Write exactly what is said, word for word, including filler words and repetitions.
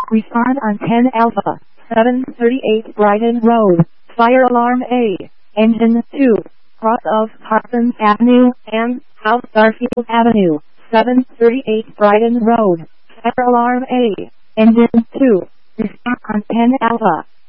Respond on ten Alpha, seven thirty-eight Brighton Road, Fire Alarm A, Engine two, cross of Parsons Avenue and South Garfield Avenue, seven thirty-eight Brighton Road, Fire Alarm A, Engine two, respond on ten Alpha.